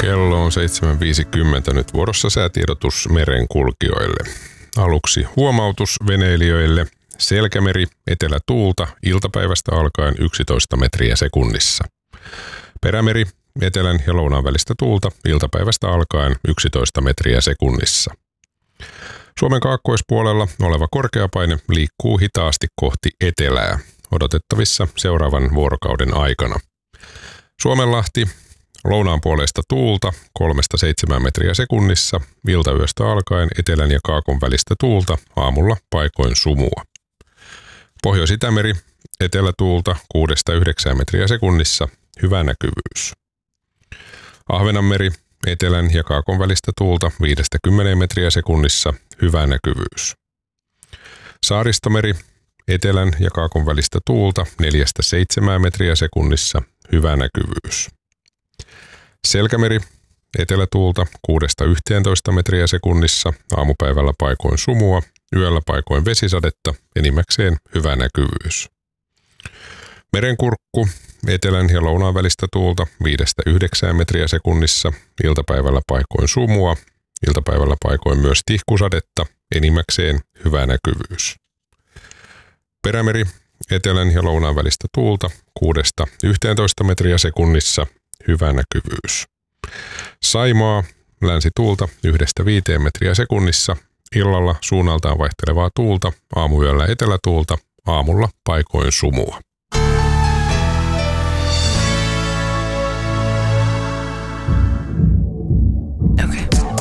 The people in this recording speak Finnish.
Kello on 7.50 nyt vuorossa säätiedotus merenkulkijoille. Aluksi huomautus veneilijöille. Selkämeri, etelätuulta, iltapäivästä alkaen 11 metriä sekunnissa. Perämeri, etelän ja lounaan välistä tuulta, iltapäivästä alkaen 11 metriä sekunnissa. Suomen kaakkoispuolella oleva korkeapaine liikkuu hitaasti kohti etelää, odotettavissa seuraavan vuorokauden aikana. Suomenlahti, lounaan puolesta tuulta 3-7 metriä sekunnissa, iltayöstä alkaen etelän ja kaakon välistä tuulta, aamulla paikoin sumua. Pohjois-Itämeri, etelätuulta 6-9 metriä sekunnissa, hyvä näkyvyys. Ahvenanmeri, etelän ja kaakon välistä tuulta 5-10 metriä sekunnissa, hyvä näkyvyys. Saaristomeri, etelän ja kaakon välistä tuulta 4-7 metriä sekunnissa, hyvä näkyvyys. Selkämeri, etelätuulta 6-11 metriä sekunnissa, aamupäivällä paikoin sumua, yöllä paikoin vesisadetta, enimmäkseen hyvä näkyvyys. Merenkurkku, etelän ja lounaan välistä tuulta 5-9 metriä sekunnissa, iltapäivällä paikoin sumua, iltapäivällä paikoin myös tihkusadetta, enimmäkseen hyvä näkyvyys. Perämeri, etelän ja lounaan välistä tuulta 6-11 metriä sekunnissa, hyvä näkyvyys. Saimaa, länsituulta 1-5 metriä sekunnissa, illalla suunnaltaan vaihtelevaa tuulta, aamuyöllä etelätuulta, aamulla paikoin sumua.